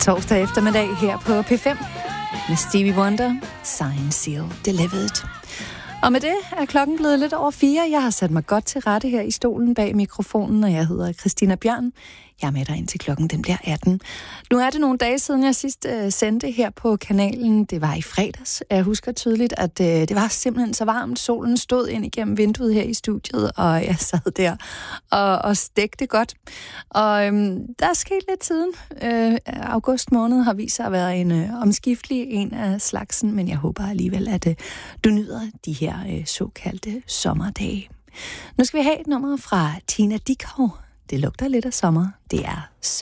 Torsdag eftermiddag her på P5 med Stevie Wonder, Sign Seal Delivered. Og med det er klokken blevet lidt over 4. Jeg har sat mig godt til rette her i stolen bag mikrofonen, og jeg hedder Christina Bjørn. Jeg er med dig indtil klokken den bliver 18. Nu er det nogle dage siden, jeg sidst sendte her på kanalen. Det var i fredags. Jeg husker tydeligt, at det var simpelthen så varmt. Solen stod ind igennem vinduet her i studiet, og jeg sad der og stegte godt. Og der er sket lidt siden. August måned har vist sig at være en omskiftelig en af slagsen, men jeg håber alligevel, at du nyder de her såkaldte sommerdage. Nu skal vi have et nummer fra Tina Dickow. Det lugter lidt af sommer. Det er